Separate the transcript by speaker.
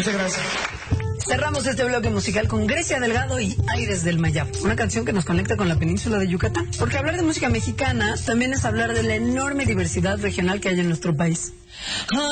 Speaker 1: Muchas gracias.
Speaker 2: Cerramos este bloque musical con Grecia Delgado y Aires del Mayab, una canción que nos conecta con la península de Yucatán. Porque hablar de música mexicana también es hablar de la enorme diversidad regional que hay en nuestro país.